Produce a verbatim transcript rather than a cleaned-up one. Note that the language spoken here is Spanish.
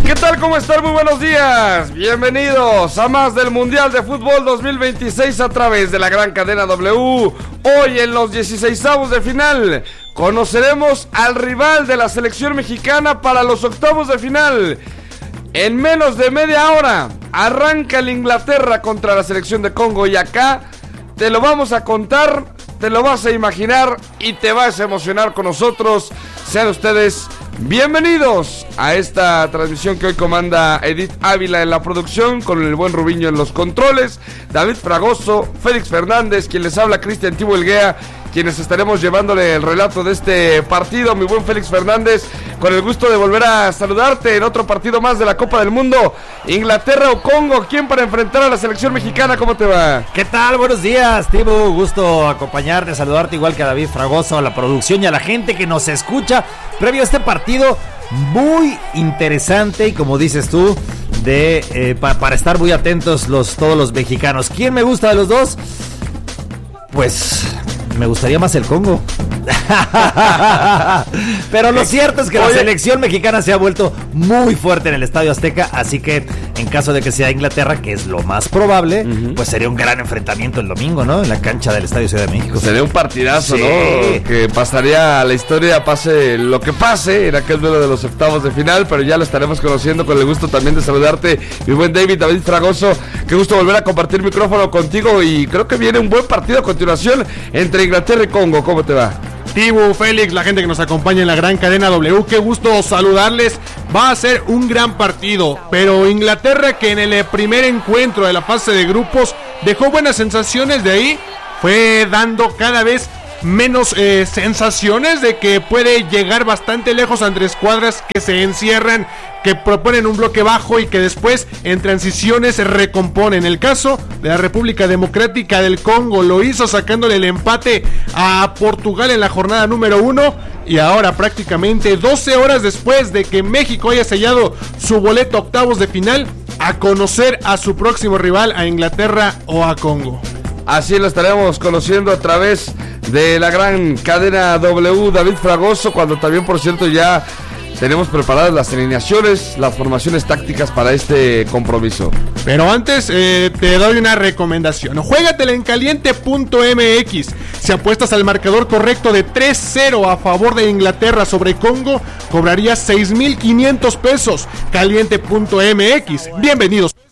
¿Qué tal? ¿Cómo están? Muy buenos días. Bienvenidos a más del Mundial de Fútbol dos mil veintiséis a través de la gran cadena W. Hoy en los dieciseisavos de final conoceremos al rival de la selección mexicana para los octavos de final. En menos de media hora arranca el Inglaterra contra la selección de Congo y acá te lo vamos a contar, te lo vas a imaginar y te vas a emocionar con nosotros. Sean ustedes bienvenidos a esta transmisión que hoy comanda Edith Ávila en la producción, con el buen Rubiño en los controles, David Fragoso, Félix Fernández, quien les habla, Cristian Tibo Elguea, quienes estaremos llevándole el relato de este partido. Mi buen Félix Fernández, con el gusto de volver a saludarte en otro partido más de la Copa del Mundo. Inglaterra o Congo, ¿quién para enfrentar a la selección mexicana? ¿Cómo te va? ¿Qué tal? Buenos días, Tibo. Gusto acompañarte, saludarte igual que a David Fragoso, a la producción y a la gente que nos escucha previo a este partido muy interesante y, como dices tú, de eh, pa- para estar muy atentos los todos los mexicanos. ¿Quién me gusta de los dos? Pues me gustaría más el Congo. Pero lo cierto es que la selección mexicana se ha vuelto muy fuerte en el Estadio Azteca, así que en caso de que sea Inglaterra, que es lo más probable, uh-huh, pues sería un gran enfrentamiento el domingo, ¿no? En la cancha del Estadio Ciudad de México. Sería un partidazo, sí, ¿no? Que pasaría a la historia, pase lo que pase en aquel duelo de los octavos de final, pero ya lo estaremos conociendo. Con el gusto también de saludarte, mi buen David, David Fragoso. Qué gusto volver a compartir micrófono contigo y creo que viene un buen partido a continuación entre Inglaterra y Congo. ¿Cómo te va? Tibu, Félix, la gente que nos acompaña en la gran cadena W, qué gusto saludarles. Va a ser un gran partido, pero Inglaterra, que en el primer encuentro de la fase de grupos dejó buenas sensaciones, de ahí fue dando cada vez menos eh, sensaciones de que puede llegar bastante lejos ante escuadras que se encierran, que proponen un bloque bajo y que después en transiciones se recomponen. El caso de la República Democrática del Congo lo hizo sacándole el empate a Portugal en la jornada número uno, y ahora prácticamente doce horas después de que México haya sellado su boleto a octavos de final, a conocer a su próximo rival, a Inglaterra o a Congo. Así lo estaremos conociendo a través de la gran cadena W, David Fragoso, cuando también, por cierto, ya tenemos preparadas las alineaciones, las formaciones tácticas para este compromiso. Pero antes eh, te doy una recomendación. Juégatela en caliente punto m x. Si apuestas al marcador correcto de tres cero a favor de Inglaterra sobre Congo, cobrarías seis mil quinientos pesos. caliente punto m x. Bienvenidos.